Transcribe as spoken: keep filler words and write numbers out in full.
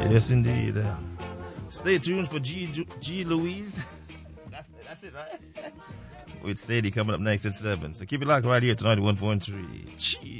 Yes, indeed. Uh, stay tuned for G. G. Louise. That's, that's it, right? With Sadie coming up next at seven. So keep it locked right here to ninety-one point three. Cheese.